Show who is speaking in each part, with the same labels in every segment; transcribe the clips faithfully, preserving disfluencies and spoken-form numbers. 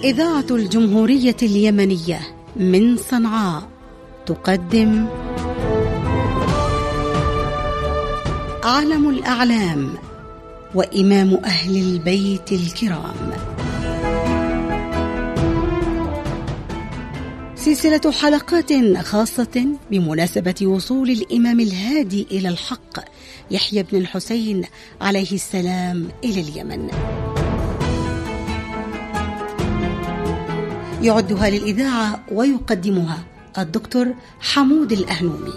Speaker 1: إذاعة الجمهورية اليمنية من صنعاء تقدم عالم الأعلام وإمام أهل البيت الكرام، سلسلة حلقات خاصة بمناسبة وصول الإمام الهادي إلى الحق يحيى بن الحسين عليه السلام إلى اليمن. يعدها للإذاعة ويقدمها الدكتور حمود الأهنومي.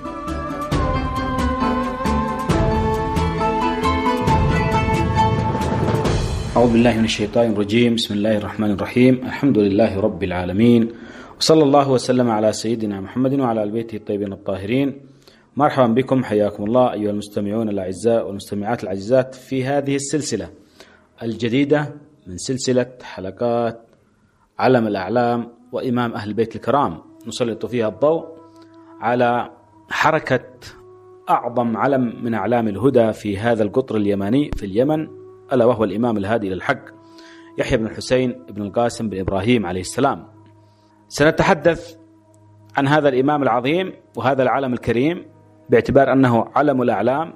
Speaker 2: أعوذ بالله من الشيطان الرجيم. بسم الله الرحمن الرحيم. الحمد لله رب العالمين، وصلى الله وسلم على سيدنا محمد وعلى آل بيته الطيبين الطاهرين. مرحبا بكم، حياكم الله أيها المستمعون الأعزاء والمستمعات العزيزات في هذه السلسلة الجديدة من سلسلة حلقات علم الأعلام وإمام أهل البيت الكرام، نسلط فيها الضوء على حركة أعظم علم من أعلام الهدى في هذا القطر اليماني في اليمن، ألا وهو الإمام الهادي إلى الحق يحيى بن الحسين بن القاسم بن إبراهيم عليه السلام. سنتحدث عن هذا الإمام العظيم وهذا العلم الكريم باعتبار أنه علم الأعلام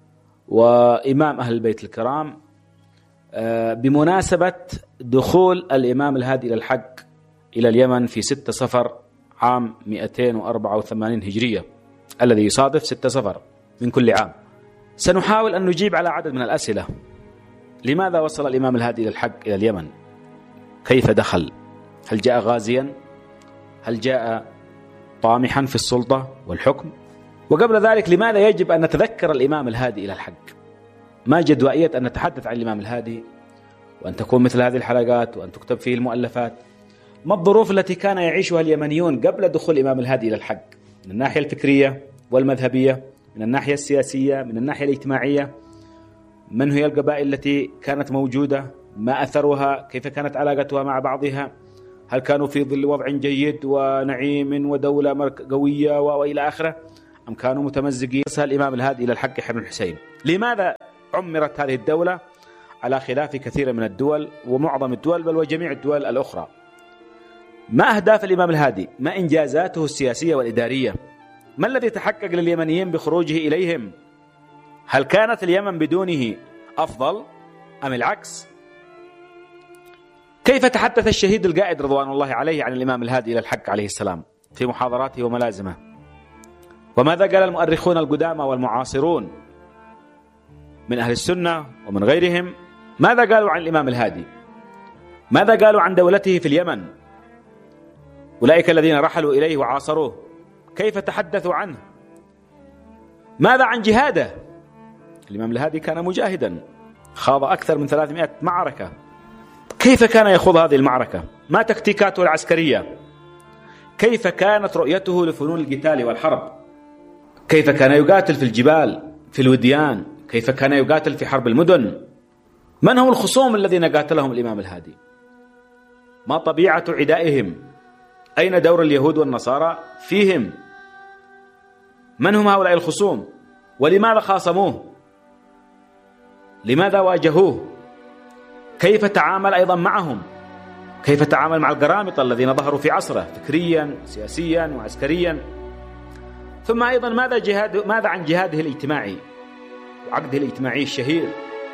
Speaker 2: وإمام أهل البيت الكرام بمناسبة دخول الإمام الهادي إلى الحق إلى اليمن في ستة صفر عام مئتين وأربعة وثمانين هجرية، الذي يصادف ستة صفر من كل عام. سنحاول أن نجيب على عدد من الأسئلة: لماذا وصل الإمام الهادي إلى الحق إلى اليمن؟ كيف دخل؟ هل جاء غازيا؟ هل جاء طامحا في السلطة والحكم؟ وقبل ذلك لماذا يجب أن نتذكر الإمام الهادي إلى الحق؟ ما جدوائية أن نتحدث عن الإمام الهادي وأن تكون مثل هذه الحلقات وأن تكتب فيه المؤلفات؟ ما الظروف التي كان يعيشها اليمنيون قبل دخول الإمام الهادي إلى الحق من الناحية الفكرية والمذهبية، من الناحية السياسية، من الناحية الاجتماعية؟ من هي القبائل التي كانت موجودة؟ ما أثرها؟ كيف كانت علاقتها مع بعضها؟ هل كانوا في ظل وضع جيد ونعيم ودولة قوية وإلى آخره، أم كانوا متمزقين؟ الإمام الهادي إلى الحق يحيى بن الحسين. لماذا عمرت هذه الدولة على خلاف كثير من الدول ومعظم الدول بل وجميع الدول الأخرى؟ ما أهداف الإمام الهادي؟ ما إنجازاته السياسية والإدارية؟ ما الذي تحقق لليمنيين بخروجه إليهم؟ هل كانت اليمن بدونه أفضل أم العكس؟ كيف تحدث الشهيد القائد رضوان الله عليه عن الإمام الهادي إلى الحق عليه السلام في محاضراته وملازمه؟ وماذا قال المؤرخون القدامى والمعاصرون من أهل السنة ومن غيرهم؟ ماذا قالوا عن الإمام الهادي؟ ماذا قالوا عن دولته في اليمن؟ أولئك الذين رحلوا إليه وعاصروه كيف تحدثوا عنه؟ ماذا عن جهاده؟ الإمام الهادي كان مجاهدا، خاض أكثر من ثلاثمائة معركة. كيف كان يخوض هذه المعركة؟ ما تكتيكاته العسكرية؟ كيف كانت رؤيته لفنون القتال والحرب؟ كيف كان يقاتل في الجبال، في الوديان؟ كيف كان يقاتل في حرب المدن؟ من هم الخصوم الذين قاتلهم الإمام الهادي؟ ما طبيعة عدائهم؟ أين دور اليهود والنصارى فيهم؟ من هم هؤلاء الخصوم؟ ولماذا خاصموه؟ لماذا واجهوه؟ كيف تعامل أيضا معهم؟ كيف تعامل مع القرامطة الذين ظهروا في عصره فكريا سياسيا وعسكريا؟ ثم أيضا ماذا, جهاد ماذا عن جهاده الاجتماعي وعقده الاجتماعي الشهير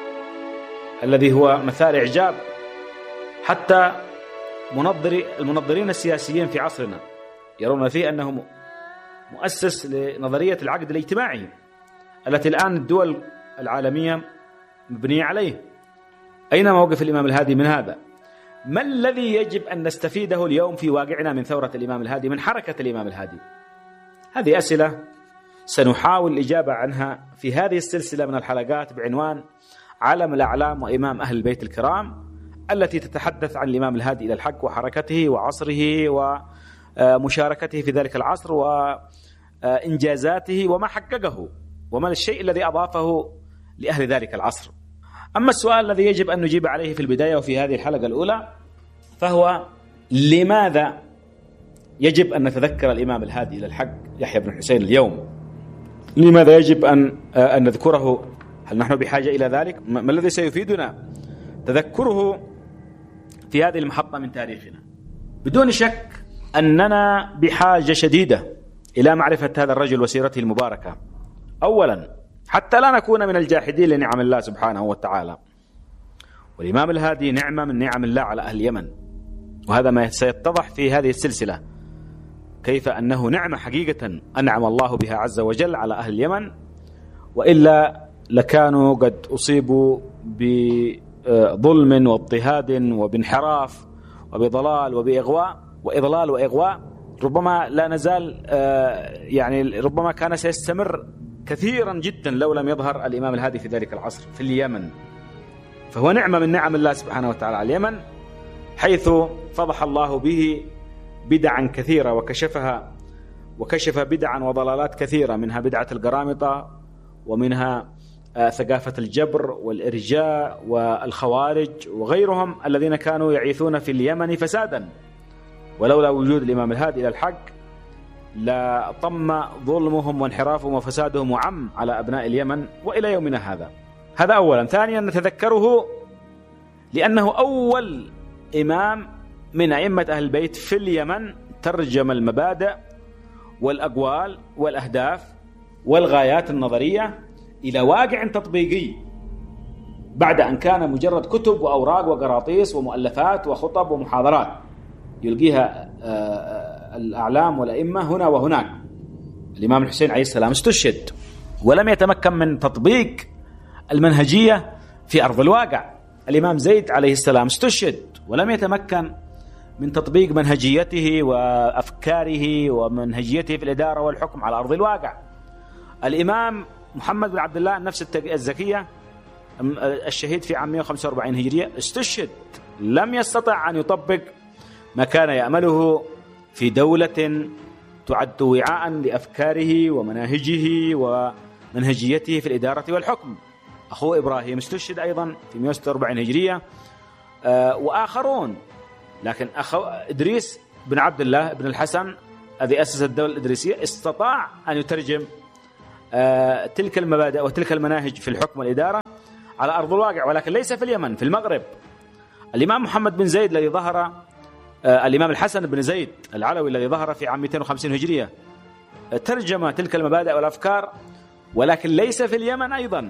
Speaker 2: الذي هو مثال إعجاب حتى منظري المنظرين السياسيين في عصرنا يرون فيه أنه مؤسس لنظرية العقد الاجتماعي التي الآن الدول العالمية مبنية عليه. أين موقف الإمام الهادي من هذا؟ ما الذي يجب أن نستفيده اليوم في واقعنا من ثورة الإمام الهادي، من حركة الإمام الهادي؟ هذه أسئلة سنحاول الإجابة عنها في هذه السلسلة من الحلقات بعنوان علم الأعلام وإمام أهل البيت الكرام، التي تتحدث عن الإمام الهادي إلى الحق وحركته وعصره ومشاركته في ذلك العصر وإنجازاته وما حققه وما الشيء الذي أضافه لأهل ذلك العصر. أما السؤال الذي يجب أن نجيب عليه في البداية وفي هذه الحلقة الأولى فهو: لماذا يجب أن نتذكر الإمام الهادي إلى الحق يحيى بن الحسين اليوم؟ لماذا يجب أن أن نذكره؟ هل نحن بحاجة إلى ذلك؟ ما الذي سيفيدنا تذكره في هذه المحطة من تاريخنا. بدون شك أننا بحاجة شديدة إلى معرفة هذا الرجل وسيرته المباركة، أولا حتى لا نكون من الجاحدين لنعم الله سبحانه وتعالى. والإمام الهادي نعمة من نعم الله على أهل اليمن، وهذا ما سيتضح في هذه السلسلة، كيف أنه نعمة حقيقة أنعم الله بها عز وجل على أهل اليمن، وإلا لكانوا قد أصيبوا بظلم واضطهاد وبانحراف وبضلال وبإغواء وإضلال وإغواء ربما لا نزال يعني ربما كان سيستمر كثيرا جدا لو لم يظهر الإمام الهادي في ذلك العصر في اليمن. فهو نعمة من نعم الله سبحانه وتعالى على اليمن، حيث فضح الله به بدعا كثيرة وكشفها وكشف بدعا وضلالات كثيرة، منها بدعة القرامطة، ومنها ثقافة الجبر والإرجاء والخوارج وغيرهم الذين كانوا يعيثون في اليمن فسادا. ولولا وجود الإمام الهادي إلى الحق لا طم ظلمهم وانحرافهم وفسادهم وعم على أبناء اليمن وإلى يومنا هذا. هذا أولا. ثانيا نتذكره لأنه أول إمام من أئمة أهل البيت في اليمن ترجم المبادئ والأقوال والأهداف والغايات النظرية إلى واقع تطبيقي، بعد أن كان مجرد كتب وأوراق وقراطيس ومؤلفات وخطب ومحاضرات يلقيها الأعلام والأئمة هنا وهناك. الإمام الحسين عليه السلام استشهد ولم يتمكن من تطبيق المنهجية في أرض الواقع. الإمام زيد عليه السلام استشهد ولم يتمكن من تطبيق منهجيته وأفكاره ومنهجيته في الإدارة والحكم على أرض الواقع. الإمام محمد بن عبد الله النفس الزكية الشهيد في عام مئة وخمسة وأربعين هجرية استشهد، لم يستطع أن يطبق ما كان يأمله في دولة تعد وعاء لأفكاره ومناهجه ومنهجيته في الإدارة والحكم. أخوه إبراهيم استشهد أيضا في مئة وستة وأربعين هجرية آه وآخرون. لكن أخو إدريس بن عبد الله بن الحسن الذي أسس الدولة الإدريسية استطاع أن يترجم آه تلك المبادئ وتلك المناهج في الحكم والإدارة على أرض الواقع، ولكن ليس في اليمن، في المغرب. الإمام محمد بن زيد الذي ظهر آه الإمام الحسن بن زيد العلوي الذي ظهر في عام مئتين وخمسين هجرية آه ترجم تلك المبادئ والأفكار، ولكن ليس في اليمن أيضا،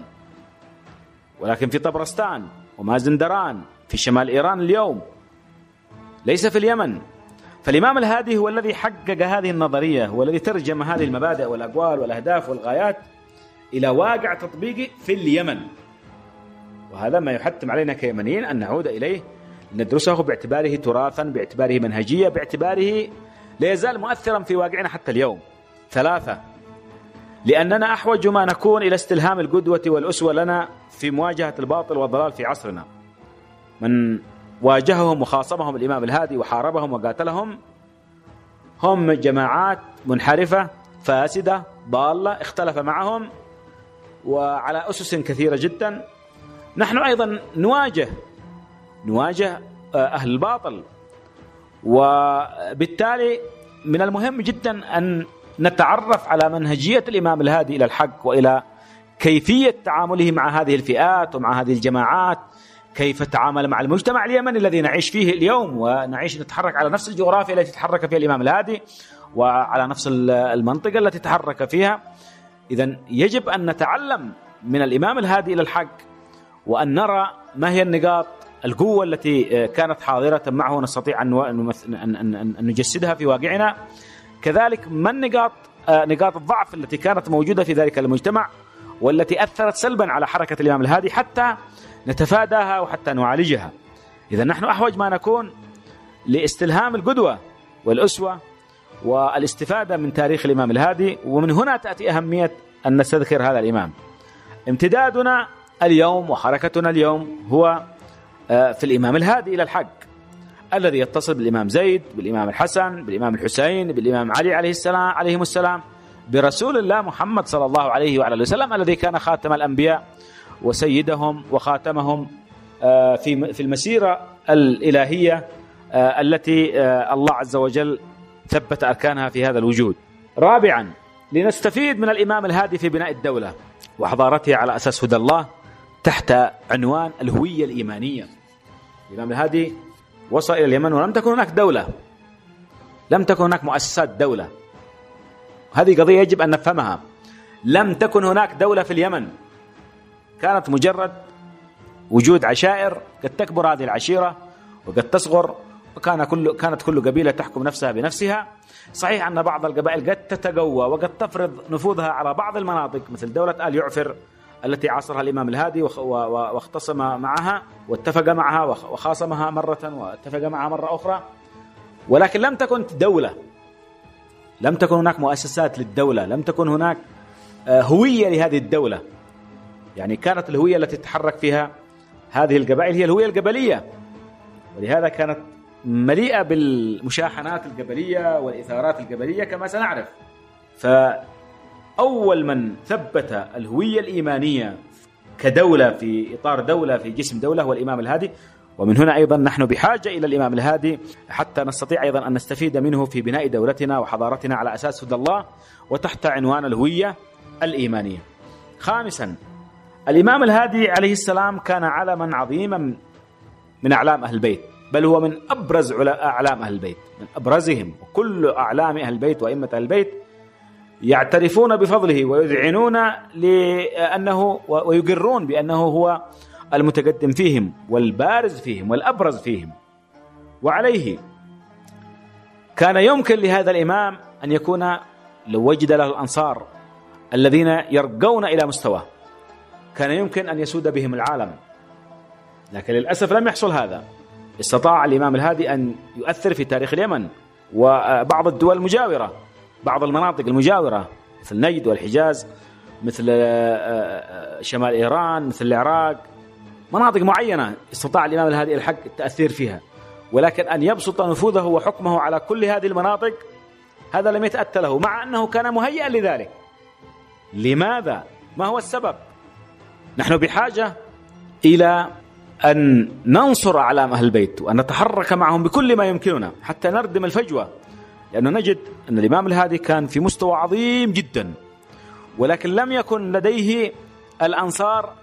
Speaker 2: ولكن في طبرستان ومازندران في شمال إيران اليوم، ليس في اليمن. فالإمام الهادي هو الذي حقق هذه النظرية، هو الذي ترجم هذه المبادئ والأقوال والأهداف والغايات إلى واقع تطبيقي في اليمن. وهذا ما يحتم علينا كيمنيين أن نعود إليه، ندرسه باعتباره تراثا، باعتباره منهجية، باعتباره لا يزال مؤثرا في واقعنا حتى اليوم. ثلاثة، لأننا أحوج ما نكون إلى استلهام القدوة والأسوة لنا في مواجهة الباطل والضلال في عصرنا. من واجههم وخاصمهم الإمام الهادي وحاربهم وقاتلهم هم جماعات منحرفة فاسدة ضالة اختلف معهم وعلى أسس كثيرة جدا. نحن أيضا نواجه نواجه أهل الباطل، وبالتالي من المهم جدا أن نتعرف على منهجية الإمام الهادي إلى الحق وإلى كيفية تعامله مع هذه الفئات ومع هذه الجماعات، كيف تعامل مع المجتمع اليمني الذي نعيش فيه اليوم، ونعيش نتحرك على نفس الجغرافيا التي تحرك فيها الإمام الهادي وعلى نفس المنطقة التي تحرك فيها. إذن يجب أن نتعلم من الإمام الهادي إلى الحق، وأن نرى ما هي النقاط القوة التي كانت حاضرة معه ونستطيع أن نجسدها في واقعنا، كذلك ما النقاط نقاط الضعف التي كانت موجودة في ذلك المجتمع والتي أثرت سلبا على حركة الإمام الهادي حتى نتفاداها وحتى نعالجها. إذا نحن أحوج ما نكون لاستلهام القدوة والأسوة والاستفادة من تاريخ الإمام الهادي، ومن هنا تأتي أهمية أن نستذكر هذا الإمام. امتدادنا اليوم وحركتنا اليوم هو في الإمام الهادي إلى الحق، الذي يتصل بالإمام زيد، بالإمام الحسن، بالإمام الحسين، بالإمام علي عليه السلام عليهم السلام، برسول الله محمد صلى الله عليه وعلى آله وسلم، الذي كان خاتم الأنبياء وسيدهم وخاتمهم في في المسيرة الإلهية التي الله عز وجل ثبت أركانها في هذا الوجود. رابعا، لنستفيد من الإمام الهادي في بناء الدولة وحضارتها على أساس هدى الله تحت عنوان الهوية الإيمانية. الإمام الهادي وصل إلى اليمن ولم تكن هناك دولة، لم تكن هناك مؤسسات دولة. هذه قضية يجب أن نفهمها. لم تكن هناك دولة في اليمن، كانت مجرد وجود عشائر، قد تكبر هذه العشيرة وقد تصغر، وكان كل كانت كل قبيلة تحكم نفسها بنفسها. صحيح أن بعض القبائل قد تتقوى وقد تفرض نفوذها على بعض المناطق، مثل دولة آل يعفر التي عاصرها الإمام الهادي واختصم معها واتفق معها وخاصمها مرة واتفق معها مرة أخرى، ولكن لم تكن دولة، لم تكن هناك مؤسسات للدولة، لم تكن هناك هوية لهذه الدولة. يعني كانت الهوية التي تتحرك فيها هذه القبائل هي الهوية القبلية، ولهذا كانت مليئة بالمشاحنات القبلية والإثارات القبلية كما سنعرف. فأول من ثبت الهوية الإيمانية كدولة في إطار دولة في جسم دولة هو الإمام الهادي، ومن هنا أيضا نحن بحاجة إلى الإمام الهادي حتى نستطيع أيضا أن نستفيد منه في بناء دولتنا وحضارتنا على أساس هدى الله وتحت عنوان الهوية الإيمانية. خامسا، الإمام الهادي عليه السلام كان علما عظيما من أعلام أهل البيت، بل هو من أبرز أعلام أهل البيت، من أبرزهم. وكل أعلام أهل البيت وأئمة أهل البيت يعترفون بفضله ويذعنون لأنه ويقرون بأنه هو المتقدم فيهم والبارز فيهم والأبرز فيهم. وعليه كان يمكن لهذا الإمام أن يكون لو وجد له الأنصار الذين يرقون إلى مستواه كان يمكن أن يسود بهم العالم، لكن للأسف لم يحصل هذا. استطاع الإمام الهادي أن يؤثر في تاريخ اليمن وبعض الدول المجاورة، بعض المناطق المجاورة مثل نجد والحجاز، مثل شمال إيران، مثل العراق، مناطق معينة استطاع الإمام الهادي الحق التأثير فيها، ولكن أن يبسط نفوذه وحكمه على كل هذه المناطق هذا لم يتأتى له، مع أنه كان مهيئا لذلك. لماذا؟ ما هو السبب؟ نحن بحاجة إلى أن ننصر أعلام أهل البيت وأن نتحرك معهم بكل ما يمكننا حتى نردم الفجوة، لأنه نجد أن الإمام الهادي كان في مستوى عظيم جدا، ولكن لم يكن لديه الأنصار